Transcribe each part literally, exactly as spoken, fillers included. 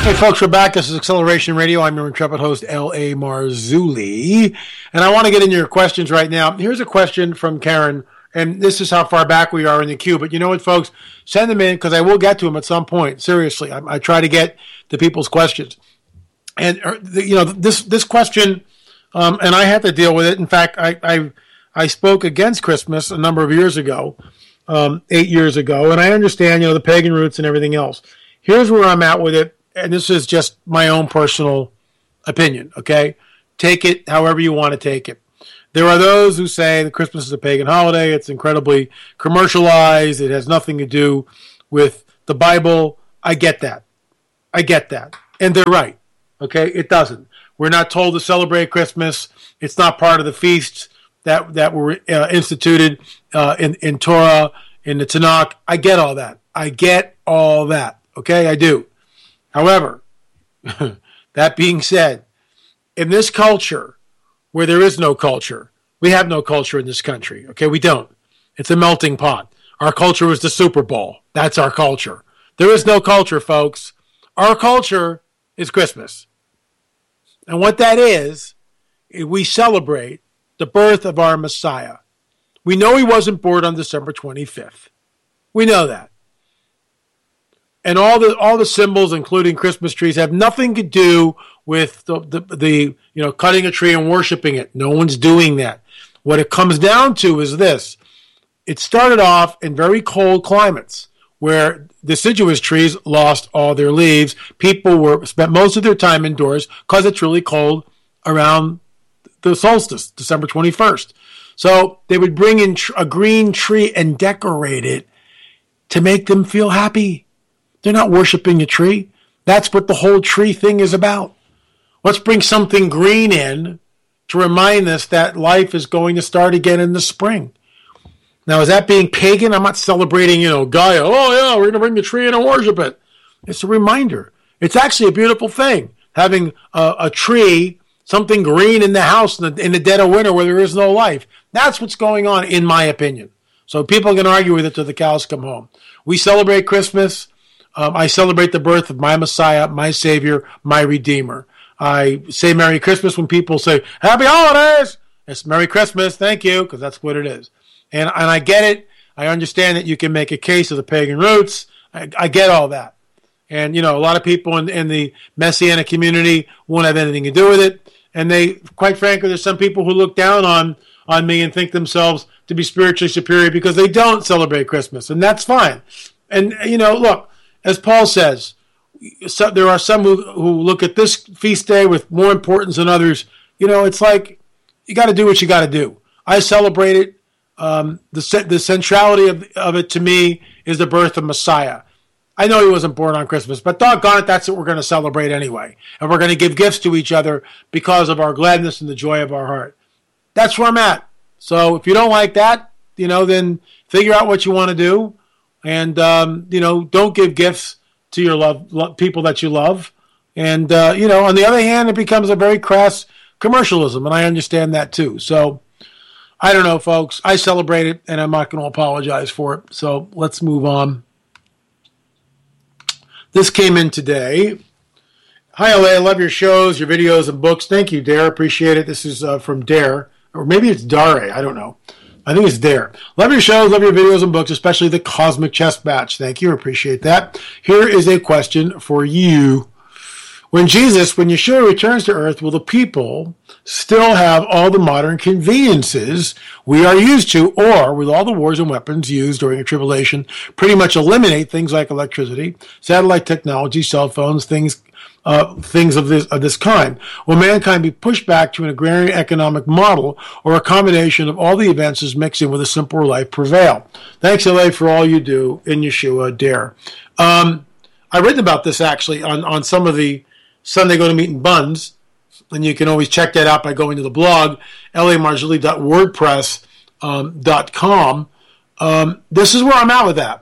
Hey folks, we're back. This is Acceleration Radio. I'm your intrepid host, L A. Marzulli. And I want to get into your questions right now. Here's a question from Karen, and this is how far back we are in the queue. But you know what, folks? Send them in because I will get to them at some point. Seriously, I, I try to get to people's questions. And, you know, this this question, um, and I had to deal with it. In fact, I, I, I spoke against Christmas a number of years ago, um, eight years ago, and I understand, you know, the pagan roots and everything else. Here's where I'm at with it. And this is just my own personal opinion, okay? Take it however you want to take it. There are those who say that Christmas is a pagan holiday. It's incredibly commercialized. It has nothing to do with the Bible. I get that. I get that. And they're right, okay? It doesn't. We're not told to celebrate Christmas. It's not part of the feasts that, that were uh, instituted uh, in, in Torah, in the Tanakh. I get all that. I get all that, okay? I do. However, that being said, in this culture where there is no culture, we have no culture in this country, okay? We don't. It's a melting pot. Our culture is the Super Bowl. That's our culture. There is no culture, folks. Our culture is Christmas. And what that is, we celebrate the birth of our Messiah. We know he wasn't born on December twenty-fifth. We know that. And all the all the symbols, including Christmas trees, have nothing to do with the, the, the you know cutting a tree and worshiping it. No one's doing that. What it comes down to is this. It started off in very cold climates where deciduous trees lost all their leaves. People were spent most of their time indoors because it's really cold around the solstice, December twenty-first. So they would bring in a green tree and decorate it to make them feel happy. They're not worshiping a tree. That's what the whole tree thing is about. Let's bring something green in to remind us that life is going to start again in the spring. Now, is that being pagan? I'm not celebrating, you know, Gaia. Oh, yeah, we're going to bring the tree in and worship it. It's a reminder. It's actually a beautiful thing, having a, a tree, something green in the house in the, in the dead of winter where there is no life. That's what's going on, in my opinion. So people can argue with it till the cows come home. We celebrate Christmas. Um, I celebrate the birth of my Messiah, my Savior, my Redeemer. I say Merry Christmas when people say, Happy Holidays! It's Merry Christmas, thank you, because that's what it is. And and I get it. I understand that you can make a case of the pagan roots. I, I get all that. And, you know, a lot of people in, in the Messianic community won't have anything to do with it. And they, quite frankly, there's some people who look down on, on me and think themselves to be spiritually superior because they don't celebrate Christmas. And that's fine. And, you know, look, as Paul says, so there are some who, who look at this feast day with more importance than others. You know, it's like you got to do what you got to do. I celebrate it. Um, the the centrality of, of it to me is the birth of Messiah. I know he wasn't born on Christmas, but doggone it, that's what we're going to celebrate anyway. And we're going to give gifts to each other because of our gladness and the joy of our heart. That's where I'm at. So if you don't like that, you know, then figure out what you want to do. And, um, you know, don't give gifts to your love, love people that you love. And, uh, you know, on the other hand, it becomes a very crass commercialism, and I understand that too. So, I don't know, folks. I celebrate it, and I'm not going to apologize for it. So, let's move on. This came in today. Hi, L A. I love your shows, your videos, and books. Thank you, Dare. Appreciate it. This is uh, from Dare. Or maybe it's Dare. I don't know. I think it's there. Love your shows, love your videos and books, especially the Cosmic Chess Match. Thank you. Appreciate that. Here is a question for you. When Jesus, when Yeshua returns to earth, will the people still have all the modern conveniences we are used to, or will all the wars and weapons used during a tribulation pretty much eliminate things like electricity, satellite technology, cell phones, things Uh, things of this of this kind? Will mankind be pushed back to an agrarian economic model, or a combination of all the advances mixing with a simpler life prevail? Thanks, L A, for all you do in Yeshua, Dare. Um, I read about this actually on, on some of the Sunday Go to Meat and Buns, and you can always check that out by going to the blog, l a marzulli dot wordpress dot com. Um, this is where I'm at with that.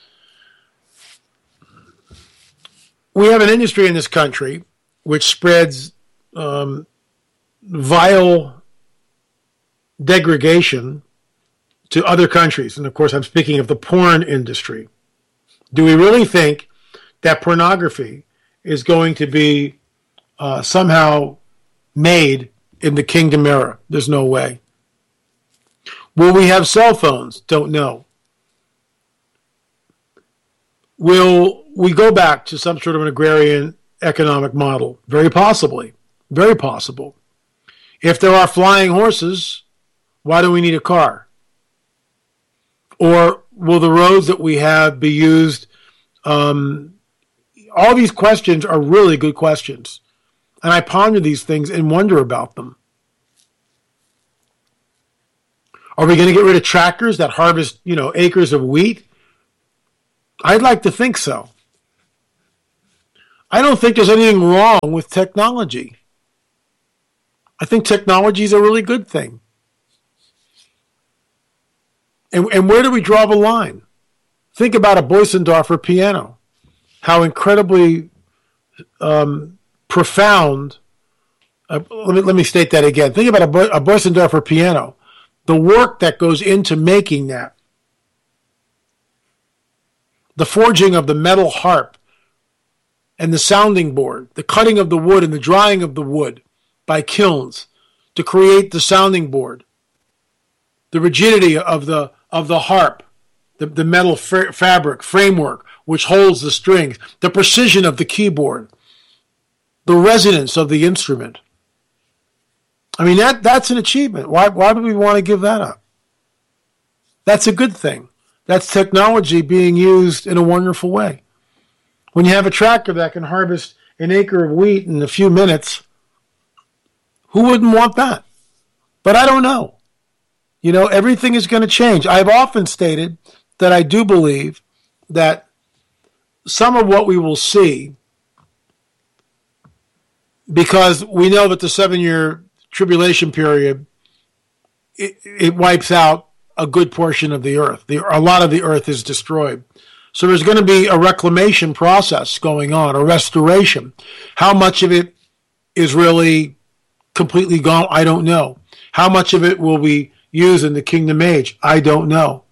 We have an industry in this country which spreads um, vile degradation to other countries. And, of course, I'm speaking of the porn industry. Do we really think that pornography is going to be uh, somehow made in the kingdom era. There's no way. Will we have cell phones? Don't know. Will we go back to some sort of an agrarian economic model? Very possibly. Very possible. If there are flying horses, why do we need a car? Or will the roads that we have be used? Um, all these questions are really good questions. And I ponder these things and wonder about them. Are we going to get rid of tractors that harvest, you know, acres of wheat? I'd like to think so. I don't think there's anything wrong with technology. I think technology is a really good thing. And, and where do we draw the line? Think about a Bösendorfer piano. How incredibly um, profound. Uh, let me let me state that again. Think about a, Bo- a Bösendorfer piano. The work that goes into making that. The forging of the metal harp and the sounding board, the cutting of the wood and the drying of the wood by kilns to create the sounding board, the rigidity of the of the harp, the, the metal fa- fabric framework which holds the strings, the precision of the keyboard, the resonance of the instrument. I mean, that that's an achievement. Why why do we want to give that up? That's a good thing. That's technology being used in a wonderful way. When you have a tractor that can harvest an acre of wheat in a few minutes, who wouldn't want that? But I don't know. You know, everything is going to change. I've often stated that I do believe that some of what we will see, because we know that the seven-year tribulation period, it, it wipes out a good portion of the earth. The, a lot of the earth is destroyed. So there's going to be a reclamation process going on, a restoration. How much of it is really completely gone? I don't know. How much of it will be used in the kingdom age? I don't know.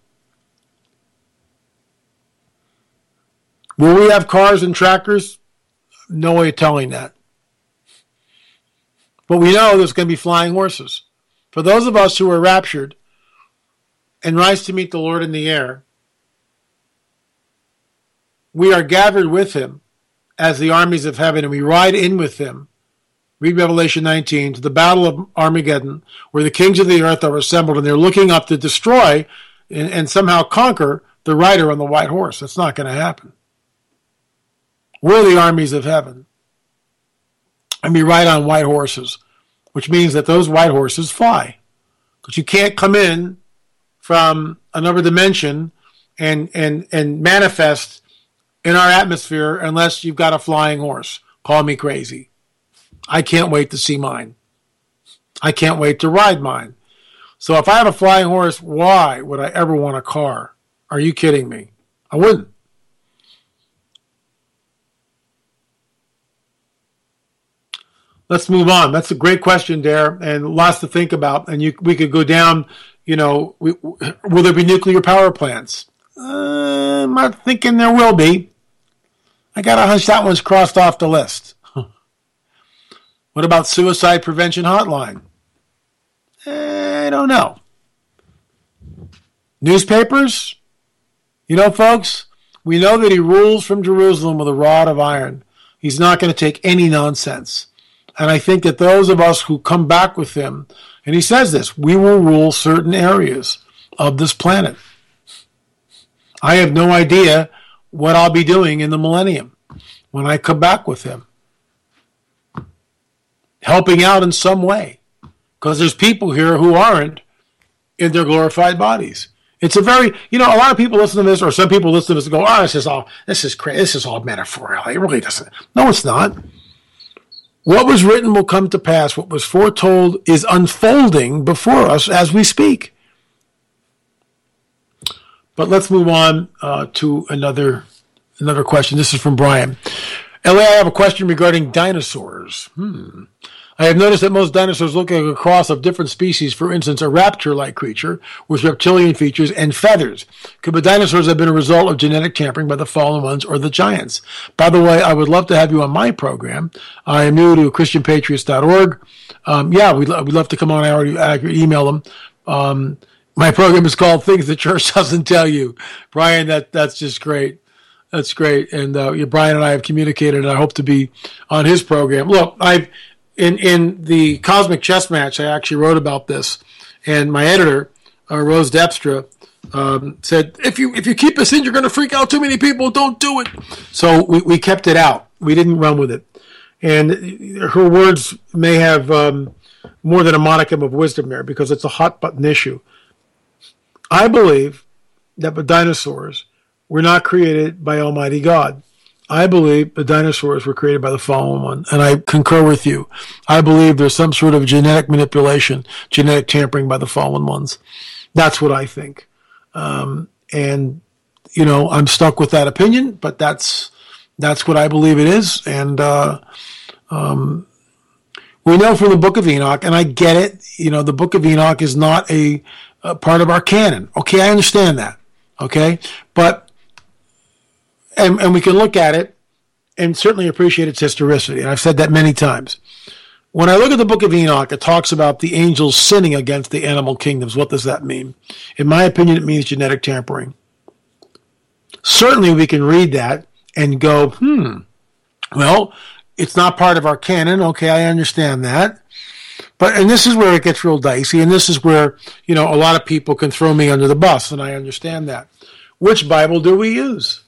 Will we have cars and tractors? No way of telling that. But we know there's going to be flying horses. For those of us who are raptured and rise to meet the Lord in the air, we are gathered with him as the armies of heaven, and we ride in with him. Read Revelation nineteen, to the battle of Armageddon, where the kings of the earth are assembled, and they're looking up to destroy and, and somehow conquer the rider on the white horse. That's not going to happen. We're the armies of heaven. And we ride on white horses, which means that those white horses fly. Because you can't come in from another dimension and, and, and manifest in our atmosphere unless you've got a flying horse. Call me crazy. I can't wait to see mine. I can't wait to ride mine. So if I have a flying horse, why would I ever want a car? Are you kidding me? I wouldn't. Let's move on. That's a great question, Dare, and lots to think about. And you, we could go down, you know, we, will there be nuclear power plants? Uh, I'm not thinking there will be. I got a hunch that one's crossed off the list. What about suicide prevention hotline? I don't know. Newspapers? You know, folks, we know that he rules from Jerusalem with a rod of iron. He's not going to take any nonsense. And I think that those of us who come back with him, and he says this, we will rule certain areas of this planet. I have no idea what I'll be doing in the millennium when I come back with him. Helping out in some way. Because there's people here who aren't in their glorified bodies. It's a very, you know, a lot of people listen to this, or some people listen to this and go, oh, this is all, this is crazy. This is all metaphorical. It really doesn't. No, it's not. What was written will come to pass. What was foretold is unfolding before us as we speak. But let's move on uh, to another another question. This is from Brian. L A, I have a question regarding dinosaurs. Hmm. I have noticed that most dinosaurs look like a cross of different species, for instance, a raptor-like creature with reptilian features and feathers. Could the dinosaurs have been a result of genetic tampering by the fallen ones or the giants? By the way, I would love to have you on my program. I am new to Christian Patriots dot org. Um, yeah, we'd, we'd love to come on. I already, I already emailed them. Um, my program is called Things the Church Doesn't Tell You. Brian, that that's just great. That's great. And uh, Brian and I have communicated, and I hope to be on his program. Look, I've In in the Cosmic Chess Match, I actually wrote about this, and my editor, uh, Rose Depstra, um, said, if you if you keep this in, you're going to freak out too many people. Don't do it. So we, we kept it out. We didn't run with it. And her words may have um, more than a modicum of wisdom there, because it's a hot-button issue. I believe that the dinosaurs were not created by Almighty God. I believe the dinosaurs were created by the fallen one, and I concur with you. I believe there's some sort of genetic manipulation, genetic tampering by the fallen ones. That's what I think. Um, and, you know, I'm stuck with that opinion, but that's that's what I believe it is. And uh, um, we know from the Book of Enoch, and I get it, you know, the Book of Enoch is not a, a part of our canon. Okay, I understand that. Okay? But And, and we can look at it and certainly appreciate its historicity. And I've said that many times. When I look at the Book of Enoch, it talks about the angels sinning against the animal kingdoms. What does that mean? In my opinion, it means genetic tampering. Certainly we can read that and go, hmm, well, it's not part of our canon. Okay, I understand that. But, and this is where it gets real dicey, and this is where, you know, a lot of people can throw me under the bus, and I understand that. Which Bible do we use?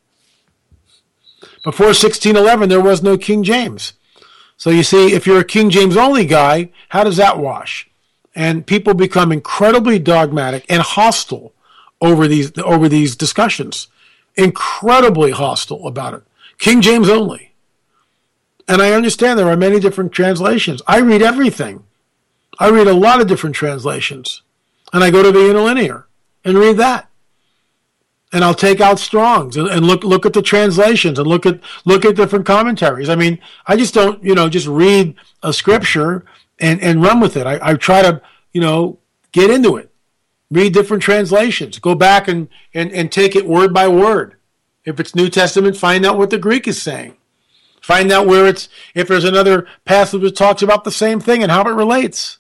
Before sixteen eleven, there was no King James. So you see, if you're a King James only guy, how does that wash? And people become incredibly dogmatic and hostile over these over these discussions. Incredibly hostile about it. King James only. And I understand there are many different translations. I read everything. I read a lot of different translations. And I go to the interlinear and read that. And I'll take out Strong's and, and look look at the translations and look at look at different commentaries. I mean, I just don't, you know, just read a scripture and, and run with it. I, I try to, you know, get into it. Read different translations. Go back and, and, and take it word by word. If it's New Testament, find out what the Greek is saying. Find out where it's, if there's another passage that talks about the same thing and how it relates.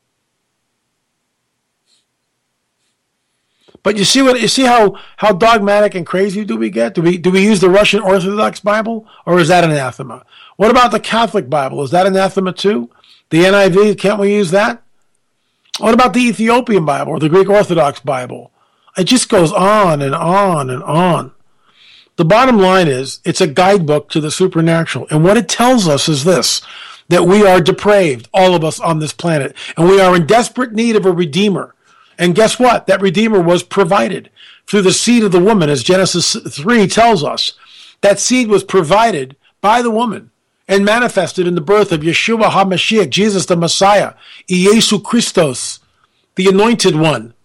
But you see what you see how, how dogmatic and crazy do we get? Do we do we use the Russian Orthodox Bible, or is that anathema? What about the Catholic Bible? Is that anathema too? The N I V, can't we use that? What about the Ethiopian Bible or the Greek Orthodox Bible? It just goes on and on and on. The bottom line is it's a guidebook to the supernatural. And what it tells us is this, that we are depraved, all of us on this planet, and we are in desperate need of a Redeemer. And guess what? That Redeemer was provided through the seed of the woman, as Genesis three tells us. That seed was provided by the woman and manifested in the birth of Yeshua HaMashiach, Jesus the Messiah, Iesu Christos, the Anointed One,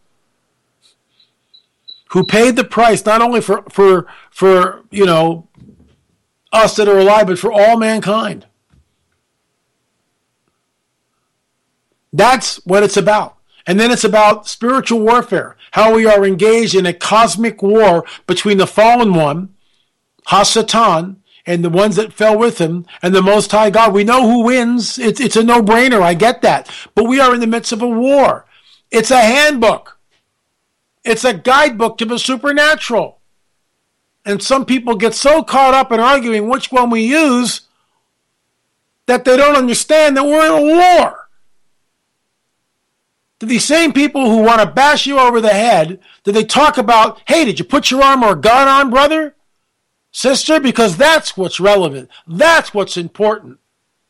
who paid the price not only for, for, for you know, us that are alive, but for all mankind. That's what it's about. And then it's about spiritual warfare, how we are engaged in a cosmic war between the fallen one, Hasatan, and the ones that fell with him, and the Most High God. We know who wins. It's, it's a no-brainer. I get that. But we are in the midst of a war. It's a handbook. It's a guidebook to the supernatural. And some people get so caught up in arguing which one we use that they don't understand that we're in a war. To these same people who want to bash you over the head, do they talk about, hey, did you put your armor of God on, brother, sister? Because that's what's relevant. That's what's important.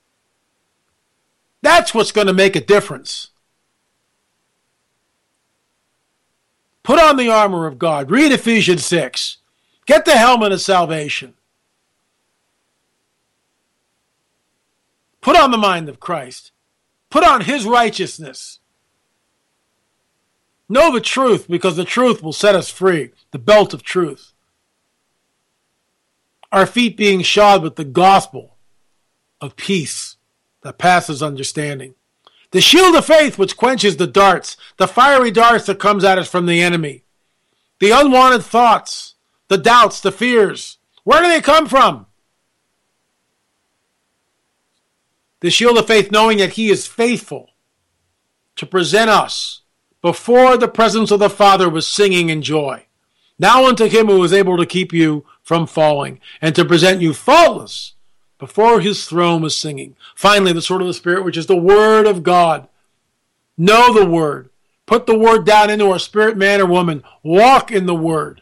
That's what's going to make a difference. Put on the armor of God. Read Ephesians six. Get the helmet of salvation. Put on the mind of Christ. Put on his righteousness. Know the truth, because the truth will set us free. The belt of truth. Our feet being shod with the gospel of peace. that passes understanding. The shield of faith which quenches the darts, the fiery darts that comes at us from the enemy. The unwanted thoughts, the doubts, the fears. Where do they come from? The shield of faith, knowing that he is faithful to present us before the presence of the Father with singing and joy. Now unto him who is able to keep you from falling and to present you faultless before his throne with singing. Finally, the sword of the Spirit, which is the word of God. Know the word. Put the word down into our spirit, man or woman. Walk in the word.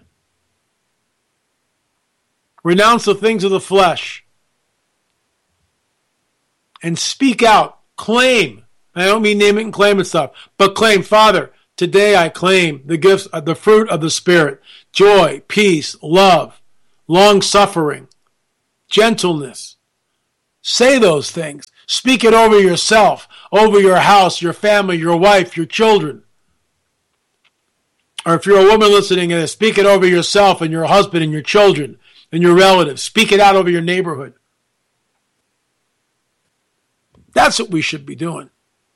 Renounce the things of the flesh. And speak out. Claim. I don't mean name it and claim and stuff, but claim, Father, today I claim the gifts, the fruit of the Spirit, joy, peace, love, long-suffering, gentleness. Say those things. Speak it over yourself, over your house, your family, your wife, your children. Or if you're a woman listening to this, speak it over yourself and your husband and your children and your relatives. Speak it out over your neighborhood. That's what we should be doing.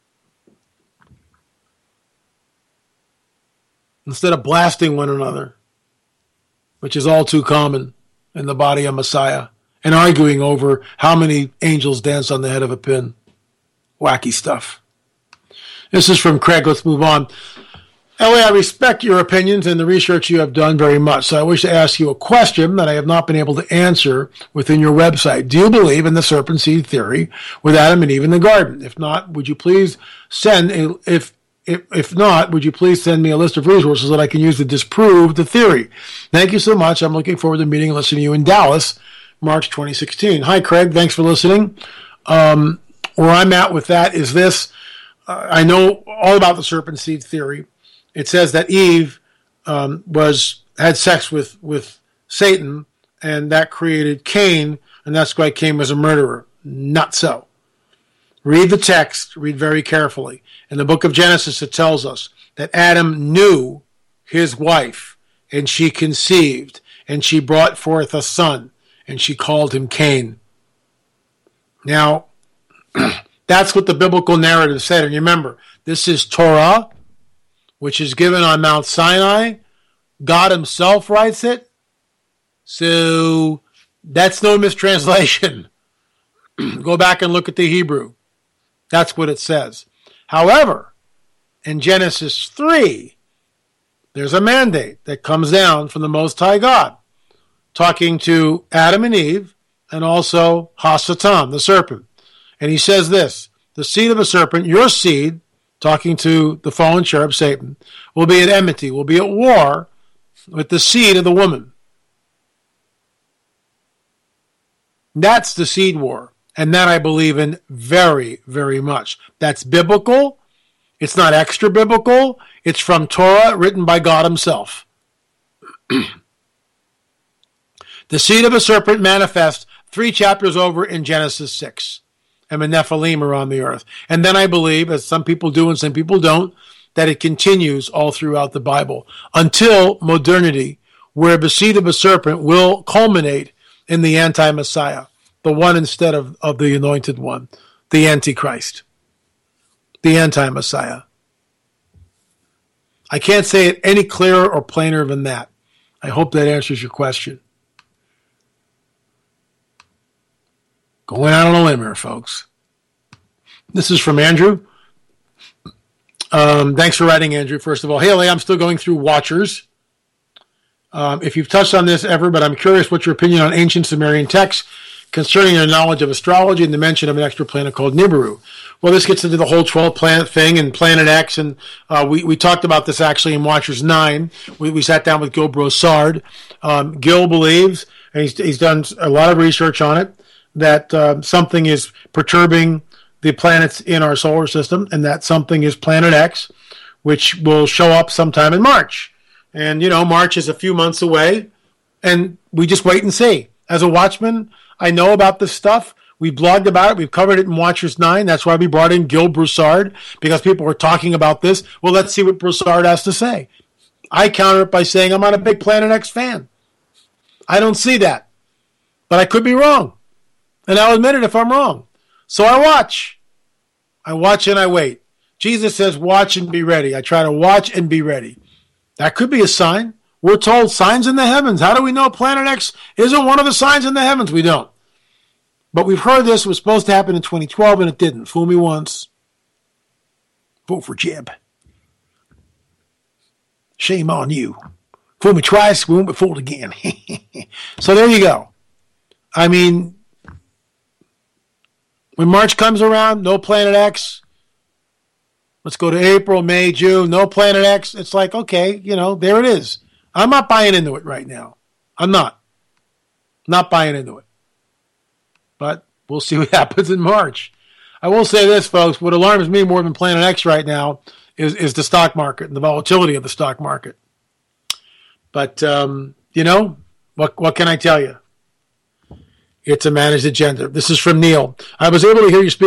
Instead of blasting one another, which is all too common in the body of Messiah, and arguing over how many angels dance on the head of a pin. Wacky stuff. This is from Craig. Let's move on. L A, I respect your opinions and the research you have done very much, so I wish to ask you a question that I have not been able to answer within your website. Do you believe in the serpent seed theory with Adam and Eve in the garden? If not, would you please send a, if If, if not, would you please send me a list of resources that I can use to disprove the theory? Thank you so much. I'm looking forward to meeting and listening to you in Dallas, March twenty sixteen. Hi, Craig. Thanks for listening. Um, where I'm at with that is this. Uh, I know all about the serpent seed theory. It says that Eve um, was had sex with, with Satan, and that created Cain, and that's why Cain was a murderer. Not so. Read the text, read very carefully. In the book of Genesis, it tells us that Adam knew his wife, and she conceived, and she brought forth a son, and she called him Cain. Now, that's what the biblical narrative said. And remember, this is Torah, which is given on Mount Sinai. God himself writes it. So that's no mistranslation. Go back and look at the Hebrew. That's what it says. However, in Genesis three, there's a mandate that comes down from the Most High God, talking to Adam and Eve, and also Hasatan, the serpent. And he says this, the seed of a serpent, your seed, talking to the fallen cherub, Satan, will be at enmity, will be at war with the seed of the woman. That's the seed war. And that I believe in very, very much. That's biblical. It's not extra biblical. It's from Torah, written by God himself. The seed of a serpent manifests three chapters over in Genesis six. And the Nephilim are on the earth. And then I believe, as some people do and some people don't, that it continues all throughout the Bible until modernity, where the seed of a serpent will culminate in the anti-Messiah. The one instead of, of the anointed one, the Antichrist, the anti-Messiah. I can't say it any clearer or plainer than that. I hope that answers your question. Going out on a limb here, folks. This is from Andrew. Um, thanks for writing, Andrew, first of all. Hey, I'm still going through Watchers. Um, if you've touched on this ever, but I'm curious what's your opinion on ancient Sumerian texts concerning their knowledge of astrology and the mention of an extra planet called Nibiru. Well, this gets into the whole twelve planet thing and Planet X, and uh, we, we talked about this actually in Watchers nine. We, we sat down with Gil Broussard. Um, Gil believes, and he's, he's done a lot of research on it, that uh, something is perturbing the planets in our solar system, and that something is Planet X, which will show up sometime in March. And, you know, March is a few months away, and we just wait and see. As a watchman, I know about this stuff. We blogged about it. We've covered it in Watchers nine. That's why we brought in Gil Broussard, because people were talking about this. Well, let's see what Broussard has to say. I counter it by saying I'm not a big Planet X fan. I don't see that. But I could be wrong. And I'll admit it if I'm wrong. So I watch. I watch and I wait. Jesus says, watch and be ready. I try to watch and be ready. That could be a sign. We're told signs in the heavens. How do we know Planet X isn't one of the signs in the heavens? We don't. But we've heard this was supposed to happen in twenty twelve, and it didn't. Fool me once. Vote for Jeb. Shame on you. Fool me twice, we won't be fooled again. So there you go. I mean, when March comes around, no Planet X. Let's go to April, May, June, no Planet X. It's like, okay, you know, there it is. I'm not buying into it right now. I'm not. Not buying into it. But we'll see what happens in March. I will say this, folks. What alarms me more than Planet X right now is, is the stock market and the volatility of the stock market. But, um, you know, what what can I tell you? It's a managed agenda. This is from Neil. I was able to hear you speak.